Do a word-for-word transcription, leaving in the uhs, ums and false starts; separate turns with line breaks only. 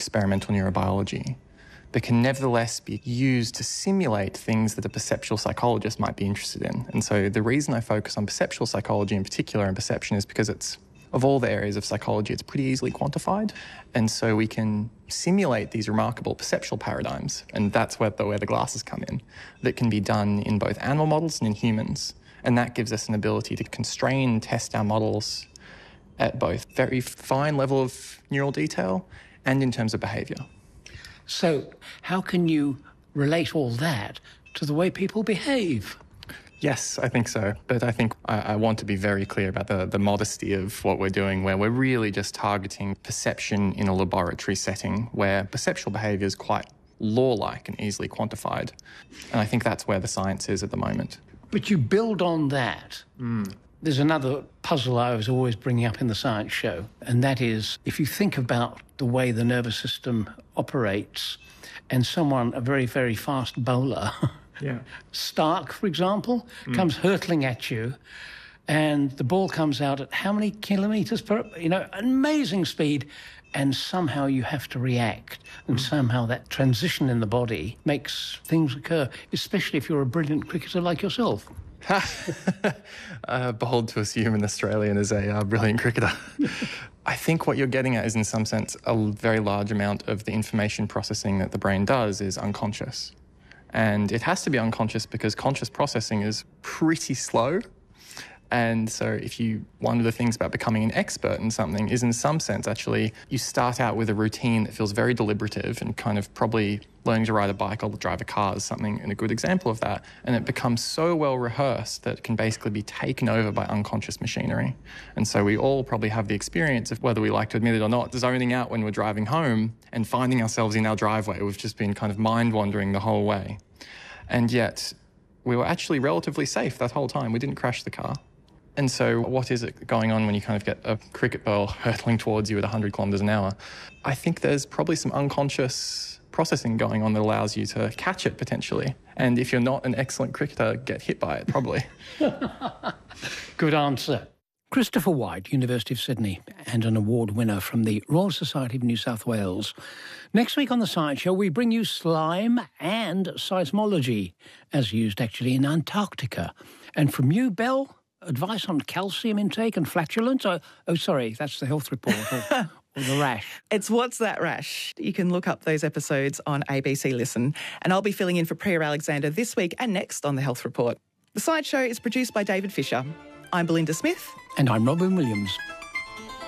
experimental neurobiology, but can nevertheless be used to simulate things that a perceptual psychologist might be interested in. And so the reason I focus on perceptual psychology in particular and perception is because it's, of all the areas of psychology, it's pretty easily quantified. And so we can simulate these remarkable perceptual paradigms, and that's where the, where the glasses come in, that can be done in both animal models and in humans. And that gives us an ability to constrain and test our models at both very fine level of neural detail and in terms of behaviour.
So how can you relate all that to the way people behave?
Yes, I think so. But I think I, I want to be very clear about the, the modesty of what we're doing, where we're really just targeting perception in a laboratory setting, where perceptual behaviour is quite law-like and easily quantified. And I think that's where the science is at the moment.
But you build on that. Mm. There's another puzzle I was always bringing up in the science show, and that is if you think about the way the nervous system operates and someone, a very, very fast bowler, yeah. Stark, for example, mm. comes hurtling at you and the ball comes out at how many kilometres per, you know, amazing speed, and somehow you have to react, and mm. somehow that transition in the body makes things occur, especially if you're a brilliant cricketer like yourself.
uh, behold to assume an Australian is a uh, brilliant cricketer. I think what you're getting at is, in some sense, a very large amount of the information processing that the brain does is unconscious. And it has to be unconscious because conscious processing is pretty slow. And so if you, one of the things about becoming an expert in something is, in some sense, actually, you start out with a routine that feels very deliberative, and kind of probably learning to ride a bike or drive a car is something, and a good example of that. And it becomes so well rehearsed that it can basically be taken over by unconscious machinery. And so we all probably have the experience of, whether we like to admit it or not, zoning out when we're driving home and finding ourselves in our driveway. We've just been kind of mind-wandering the whole way. And yet we were actually relatively safe that whole time. We didn't crash the car. And so what is it going on when you kind of get a cricket ball hurtling towards you at one hundred kilometres an hour? I think there's probably some unconscious processing going on that allows you to catch it potentially. And if you're not an excellent cricketer, get hit by it probably.
Good answer. Christopher White, University of Sydney, and an award winner from the Royal Society of New South Wales. Next week on The Science Show, we bring you slime and seismology, as used actually in Antarctica. And from you, Belle, advice on calcium intake and flatulence? Oh, oh sorry, that's the health report. Or, or the rash.
It's What's That Rash? You can look up those episodes on A B C Listen. And I'll be filling in for Priya Alexander this week and next on the Health Report. The Science Show is produced by David Fisher. I'm Belinda Smith.
And I'm Robin Williams.